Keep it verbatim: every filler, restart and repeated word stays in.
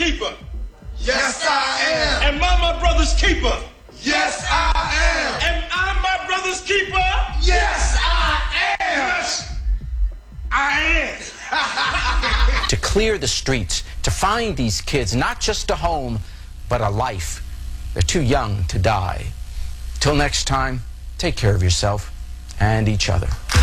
keeper? Yes, I am. Am I my brother's keeper? Yes, I am. Am I my brother's keeper? Yes, I am. Yes, I am. To clear the streets, to find these kids not just a home, but a life. They're too young to die. Till next time, take care of yourself and each other.